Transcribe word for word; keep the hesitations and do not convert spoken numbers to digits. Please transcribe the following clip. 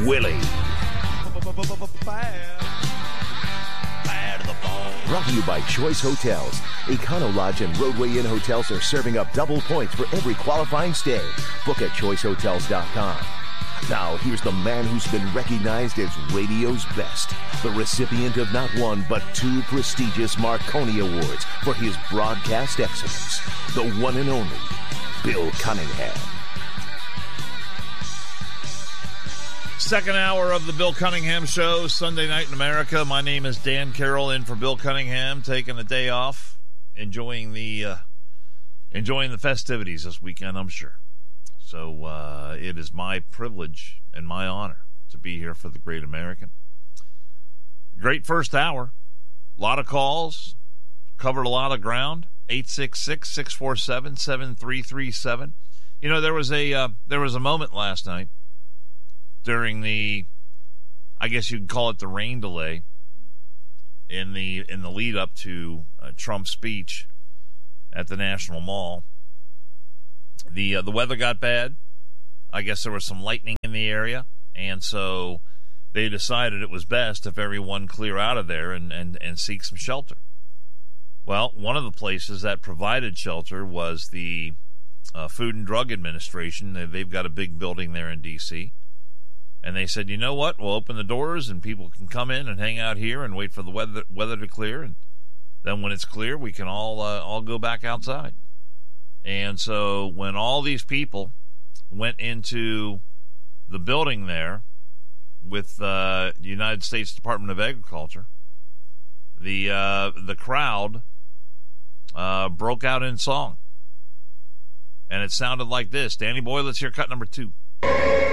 Willie. Brought to you by Choice Hotels. Econo Lodge and Roadway Inn Hotels are serving up double points for every qualifying stay. Book at choice hotels dot com. Now, here's the man who's been recognized as radio's best. The recipient of not one, but two prestigious Marconi Awards for his broadcast excellence. The one and only Bill Cunningham. Second hour of the Bill Cunningham Show, Sunday night in America. My name is Dan Carroll, in for Bill Cunningham, taking the day off, enjoying the uh, enjoying the festivities this weekend, I'm sure. So uh, it is my privilege and my honor to be here for the Great American. Great first hour. A lot of calls. Covered a lot of ground. eight six six, six four seven, seven three three seven. You know, there was a uh, there was a moment last night during the, I guess you could call it the rain delay in the in the lead up to uh, Trump's speech at the National Mall. The uh, the weather got bad. I guess there was some lightning in the area, and so they decided it was best if everyone clear out of there and, and, and seek some shelter. Well, one of the places that provided shelter was the uh, Food and Drug Administration. They've got a big building there in D C, and they said, you know what, we'll open the doors and people can come in and hang out here and wait for the weather weather to clear, and then when it's clear, we can all uh, all go back outside. And so when all these people went into the building there with uh, the United States Department of Agriculture, the uh, the crowd uh, broke out in song. And it sounded like this. Danny Boy, let's hear cut number two.